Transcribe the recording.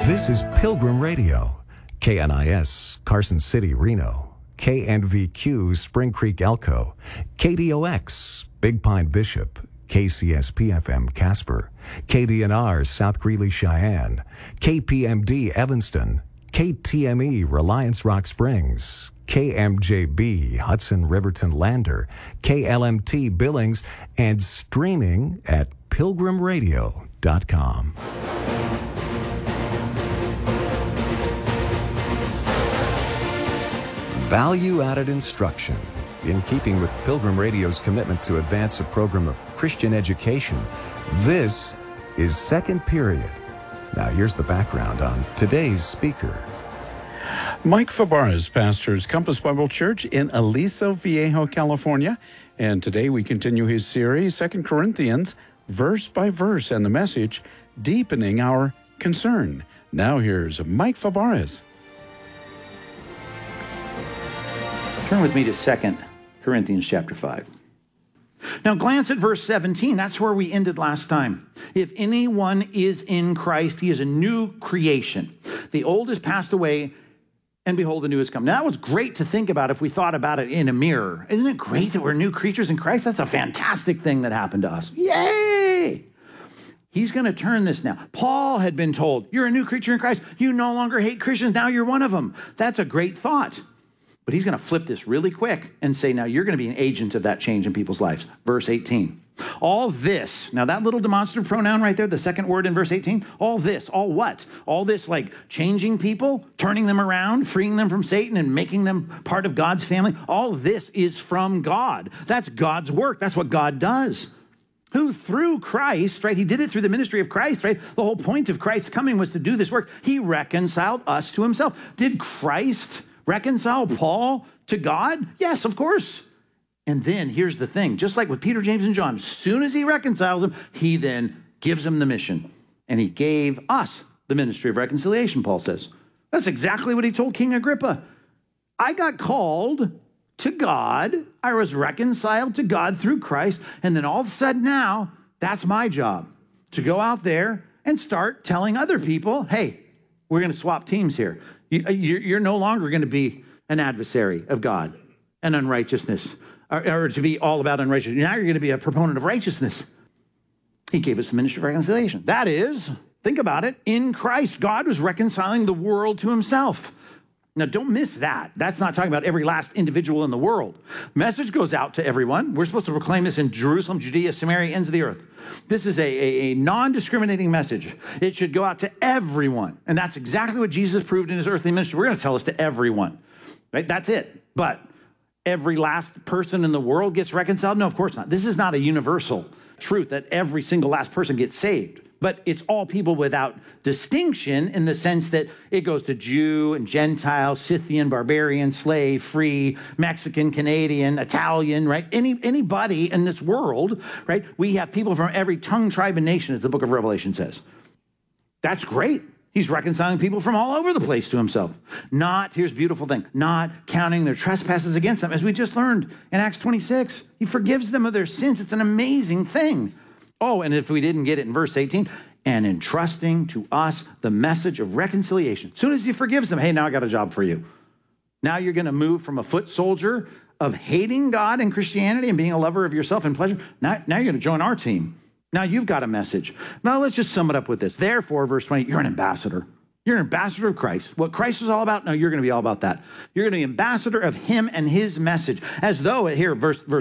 This is Pilgrim Radio, KNIS, Carson City, Reno, KNVQ, Spring Creek, Elko, KDOX, Big Pine, Bishop, KCSP-FM, Casper, KDNR, South Greeley, Cheyenne, KPMD, Evanston, KTME, Reliance Rock Springs, KMJB, Hudson Riverton Lander, KLMT Billings, and streaming at pilgrimradio.com. Value-added instruction. In keeping with Pilgrim Radio's commitment to advance a program of Christian education, this is Second Period. Now here's the background on today's speaker. Mike Fabarez pastors Compass Bible Church in Aliso Viejo, California. And today we continue his series, 2 Corinthians, verse by verse, and the message, Deepening Our Concern. Now here's Mike Fabarez. Turn with me to 2 Corinthians chapter 5. Now glance at verse 17. That's where we ended last time. If anyone is in Christ, he is a new creation. The old has passed away, and behold, the new has come. Now that was great to think about if we thought about it in a mirror. Isn't it great that we're new creatures in Christ? That's a fantastic thing that happened to us. Yay! He's going to turn this now. Paul had been told, you're a new creature in Christ. You no longer hate Christians. Now you're one of them. That's a great thought. But he's going to flip this really quick and say, now you're going to be an agent of that change in people's lives. Verse 18. All this, now that little demonstrative pronoun right there, the second word in verse 18, all this, all what? All this like changing people, turning them around, freeing them from Satan and making them part of God's family. All this is from God. That's God's work. That's what God does. Who through Christ, right? He did it through the ministry of Christ, right? The whole point of Christ's coming was to do this work. He reconciled us to himself. Did Christ reconcile Paul to God? Yes, of course. And then here's the thing, just like with Peter, James, and John, as soon as he reconciles them, he then gives them the mission. And he gave us the ministry of reconciliation, Paul says. That's exactly what he told King Agrippa. I got called to God. I was reconciled to God through Christ. And then all of a sudden now, that's my job, to go out there and start telling other people, hey, we're going to swap teams here. You're no longer going to be an adversary of God and unrighteousness, or to be all about unrighteousness. Now you're going to be a proponent of righteousness. He gave us the ministry of reconciliation. That is, think about it, in Christ, God was reconciling the world to himself. Now, don't miss that. That's not talking about every last individual in the world. Message goes out to everyone. We're supposed to proclaim this in Jerusalem, Judea, Samaria, ends of the earth. This is a non-discriminating message. It should go out to everyone. And that's exactly what Jesus proved in his earthly ministry. We're going to tell this to everyone, right? That's it. But every last person in the world gets reconciled? No, of course not. This is not a universal truth that every single last person gets saved. But it's all people without distinction in the sense that it goes to Jew and Gentile, Scythian, barbarian, slave, free, Mexican, Canadian, Italian, right? Anybody in this world, right? We have people from every tongue, tribe, and nation, as the book of Revelation says. That's great. He's reconciling people from all over the place to himself. Not, here's the beautiful thing, not counting their trespasses against them, as we just learned in Acts 26. He forgives them of their sins. It's an amazing thing. Oh, and if we didn't get it in verse 18, and entrusting to us the message of reconciliation. As soon as he forgives them, hey, now I got a job for you. Now you're going to move from a foot soldier of hating God and Christianity and being a lover of yourself and pleasure. Now you're going to join our team. Now you've got a message. Now let's just sum it up with this. Therefore, verse 20, you're an ambassador. You're an ambassador of Christ. What Christ was all about, no, you're going to be all about that. You're going to be ambassador of him and his message. As though, here, verse